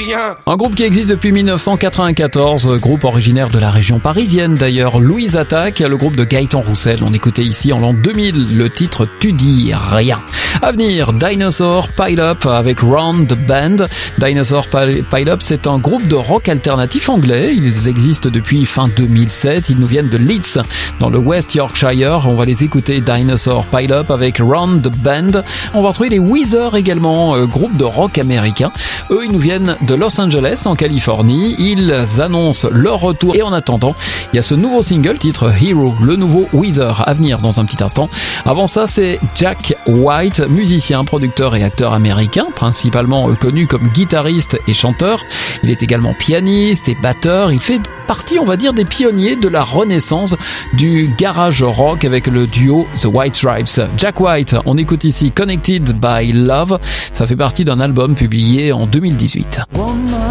rien. Un groupe qui existe depuis 1994, groupe originaire de la région parisienne d'ailleurs, Louise Attaque, le groupe de Gaëtan Roussel. On écoutait ici en l'an 2000 le titre Tu dis rien. À venir, Dinosaur Pile Up avec Round the Band. Dinosaur Pile Up, c'est un groupe de rock alternatif anglais. Ils existent depuis fin 2007. Ils nous viennent de Leeds, dans le West Yorkshire. On va les écouter, Dinosaur Pile Up avec Round the Band. On va retrouver les Weezer également, groupe de rock américain. Eux, ils nous viennent de Los Angeles, en Californie. Ils annoncent leur retour. Et en attendant, il y a ce nouveau single, titre Hero, le nouveau Weezer, à venir dans un petit instant. Avant ça, c'est Jack White, musicien, producteur et acteur américain, principalement connu comme guitariste et chanteur. Il est également pianiste et batteur. Il fait partie, on va dire, des pionniers de la renaissance du garage rock avec le duo The White Stripes. Jack White, on écoute ici Connected by Love. Ça fait partie d'un album publié en 2018.